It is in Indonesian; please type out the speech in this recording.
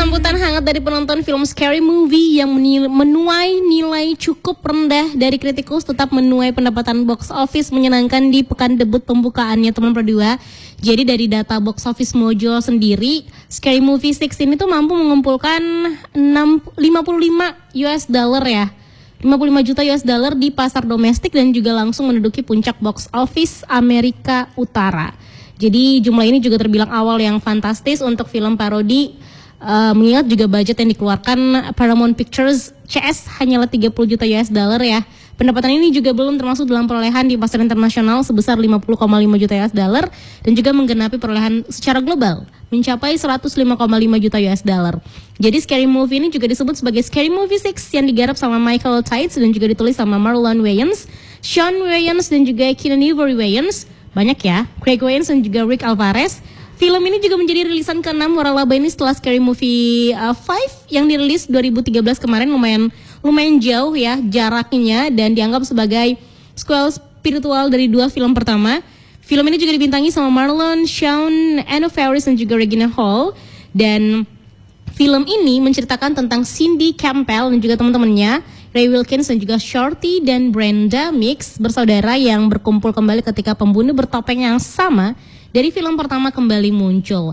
sambutan hangat dari penonton film Scary Movie yang menuai nilai cukup rendah dari kritikus tetap menuai pendapatan box office menyenangkan di pekan debut pembukaannya teman berdua. Jadi dari data box office Mojo sendiri, Scary Movie 6 ini tuh mampu mengumpulkan 55 US dollar ya. 55 juta US dollar di pasar domestik dan juga langsung menduduki puncak box office Amerika Utara. Jadi jumlah ini juga terbilang awal yang fantastis untuk film parodi. Mengingat juga budget yang dikeluarkan Paramount Pictures CS hanyalah 30 juta US dollar ya. Pendapatan ini juga belum termasuk dalam perolehan di pasar internasional sebesar 50,5 juta US dollar dan juga menggenapi perolehan secara global mencapai 105,5 juta US dollar. Jadi Scary Movie ini juga disebut sebagai Scary Movie 6 yang digarap sama Michael Tides dan juga ditulis sama Marlon Wayans, Sean Wayans dan juga Keenen Ivory Wayans. Banyak ya, Craig Wayans dan juga Rick Alvarez. Film ini juga menjadi rilisan ke-6 waralaba ini setelah Scary Movie 5 yang dirilis 2013 kemarin. Lumayan jauh ya jaraknya dan dianggap sebagai sequel spiritual dari dua film pertama. Film ini juga dibintangi sama Marlon, Sean, Anna Faris dan juga Regina Hall. Dan film ini menceritakan tentang Cindy Campbell dan juga teman-temannya, Ray Wilkins dan juga Shorty dan Brenda Mix, bersaudara yang berkumpul kembali ketika pembunuh bertopeng yang sama dari film pertama kembali muncul.